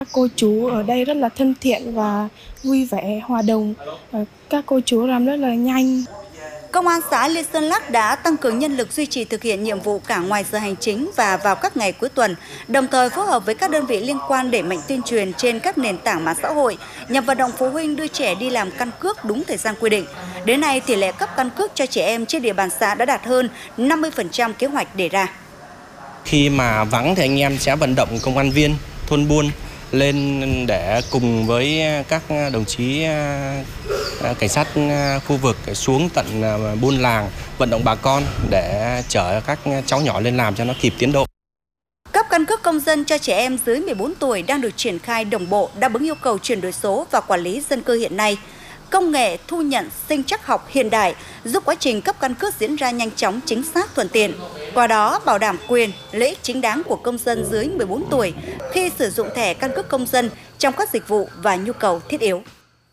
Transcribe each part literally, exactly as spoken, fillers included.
Cô chú ở đây rất là thân thiện và vui vẻ, hòa đồng. Các cô chú làm rất là nhanh. Công an xã Liên Sơn Lắc đã tăng cường nhân lực duy trì thực hiện nhiệm vụ cả ngoài giờ hành chính và vào các ngày cuối tuần, đồng thời phối hợp với các đơn vị liên quan đẩy mạnh tuyên truyền trên các nền tảng mạng xã hội nhằm vận động phụ huynh đưa trẻ đi làm căn cước đúng thời gian quy định. Đến nay, tỷ lệ cấp căn cước cho trẻ em trên địa bàn xã đã đạt hơn năm mươi phần trăm kế hoạch đề ra. Khi mà vắng thì anh em sẽ vận động công an viên thôn buôn lên để cùng với các đồng chí cảnh sát khu vực xuống tận buôn làng vận động bà con để chở các cháu nhỏ lên làm cho nó kịp tiến độ. Cấp căn cước công dân cho trẻ em dưới mười bốn tuổi đang được triển khai đồng bộ đáp ứng yêu cầu chuyển đổi số và quản lý dân cư hiện nay. Công nghệ thu nhận sinh trắc học hiện đại giúp quá trình cấp căn cước diễn ra nhanh chóng, chính xác, thuận tiện. Qua đó bảo đảm quyền, lợi ích chính đáng của công dân dưới mười bốn tuổi khi sử dụng thẻ căn cước công dân trong các dịch vụ và nhu cầu thiết yếu.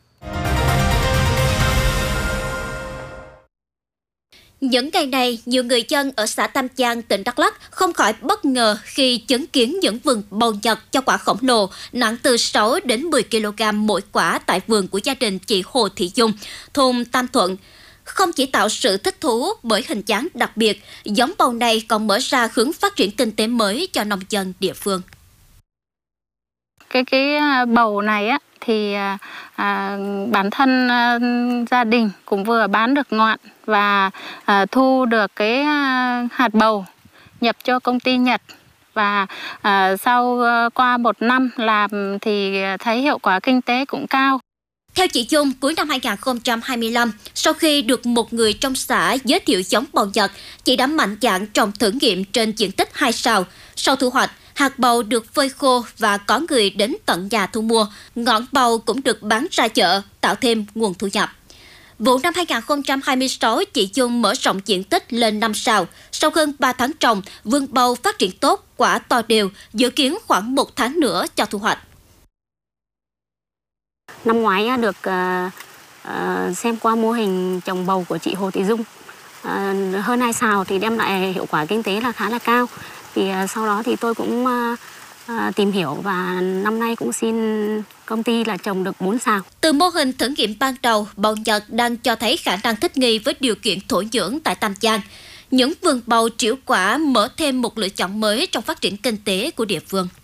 Những ngày này, nhiều người dân ở xã Tam Giang, tỉnh Đắk Lắk không khỏi bất ngờ khi chứng kiến những vườn bầu Nhật cho quả khổng lồ nặng từ sáu đến mười ki lô gam mỗi quả tại vườn của gia đình chị Hồ Thị Dung, thôn Tam Thuận. Không chỉ tạo sự thích thú bởi hình dáng đặc biệt, giống bầu này còn mở ra hướng phát triển kinh tế mới cho nông dân địa phương. Cái cái bầu này á thì à, bản thân à, gia đình cũng vừa bán được ngọn và à, thu được cái à, hạt bầu nhập cho công ty Nhật, và à, sau à, qua một năm làm thì thấy hiệu quả kinh tế cũng cao. Theo chị Dung, cuối năm hai nghìn không trăm hai mươi lăm, sau khi được một người trong xã giới thiệu giống bầu Nhật, chị đã mạnh dạn trồng thử nghiệm trên diện tích hai sào. Sau thu hoạch, hạt bầu được phơi khô và có người đến tận nhà thu mua. Ngọn bầu cũng được bán ra chợ, tạo thêm nguồn thu nhập. Vụ năm hai nghìn không trăm hai mươi sáu, chị Dung mở rộng diện tích lên năm sào. Sau hơn ba tháng trồng, vườn bầu phát triển tốt, quả to đều, dự kiến khoảng một tháng nữa cho thu hoạch. Năm ngoái được uh, uh, xem qua mô hình trồng bầu của chị Hồ Thị Dung, uh, hơn hai sào thì đem lại hiệu quả kinh tế là khá là cao. Thì uh, sau đó thì tôi cũng uh, uh, tìm hiểu và năm nay cũng xin công ty là trồng được bốn sào. Từ mô hình thử nghiệm ban đầu, bầu Nhật đang cho thấy khả năng thích nghi với điều kiện thổ nhưỡng tại Tam Giang. Những vườn bầu trĩu quả mở thêm một lựa chọn mới trong phát triển kinh tế của địa phương.